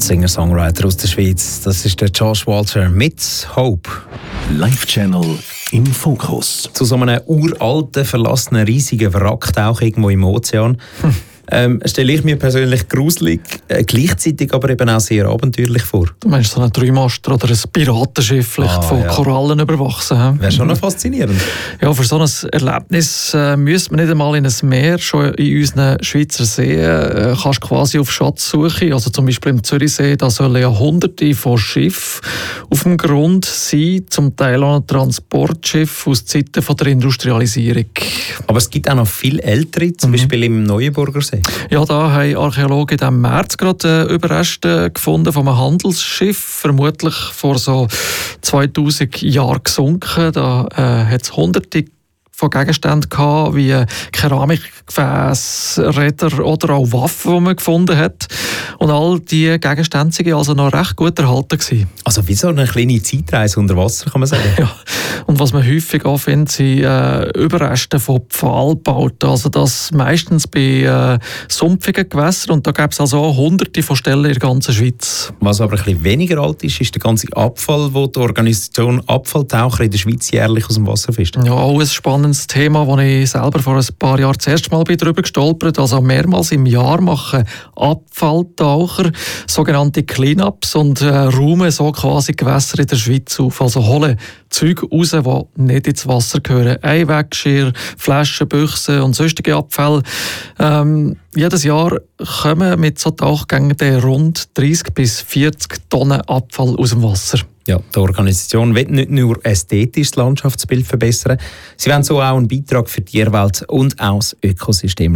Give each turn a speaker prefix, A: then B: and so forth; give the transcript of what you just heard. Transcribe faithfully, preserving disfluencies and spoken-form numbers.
A: Singer-Songwriter aus der Schweiz. Das ist der Josh Walter mit Hope.
B: Live Channel im Fokus.
A: Zu so einem uralten, verlassenen, riesigen Wrack auch irgendwo im Ozean. Hm. Ähm, stelle ich mir persönlich gruselig, äh, gleichzeitig aber eben auch sehr abenteuerlich vor.
C: Du meinst so ein Dreimaster oder ein Piratenschiff vielleicht ah, von ja. Korallen überwachsen?
A: Wäre schon noch faszinierend.
C: Ja, für so ein Erlebnis äh, müsste man nicht einmal in ein Meer, schon in unseren Schweizer Seen äh, kannst quasi auf Schatzsuche, also zum Beispiel im Zürichsee, da sollen ja hunderte von Schiffen auf dem Grund sein, zum Teil auch ein Transportschiff aus Zeiten von der Industrialisierung.
A: Aber es gibt auch noch viel ältere, zum mhm. Beispiel im Neuenburger See.
C: Ja, da haben Archäologen im März gerade Überreste gefunden von einem Handelsschiff, vermutlich vor so zweitausend Jahren gesunken. Da äh, hat es hunderte von Gegenständen gehabt, wie Keramikgefäße, Räder oder auch Waffen, die man gefunden hat. Und all diese Gegenstände waren also noch recht gut erhalten gewesen.
A: Also wie so eine kleine Zeitreise unter Wasser, kann man sagen.
C: Ja. Und was man häufig auch findet, sind äh, Überreste von Pfahlbauten. Also das meistens bei äh, sumpfigen Gewässern. Und da gibt es also auch hunderte von Stellen in der ganzen Schweiz.
A: Was aber ein bisschen weniger alt ist, ist der ganze Abfall, den die Organisation Abfalltaucher in der Schweiz jährlich aus dem Wasser fischt.
C: Ja, auch ein spannendes Thema, wo ich selber vor ein paar Jahren das erste Mal darüber gestolpert bin. Also mehrmals im Jahr machen Abfalltaucher sogenannte Cleanups und äh, räumen so quasi Gewässer in der Schweiz auf. Also holen Zeug raus, die nicht ins Wasser gehören. Einweggeschirr, Flaschen, Büchsen und sonstige Abfälle. Ähm, jedes Jahr kommen mit so Tauchgängen rund dreissig bis vierzig Tonnen Abfall aus dem Wasser.
A: Ja, die Organisation will nicht nur ästhetisch das Landschaftsbild verbessern, sie wollen so auch einen Beitrag für die Tierwelt und auch das Ökosystem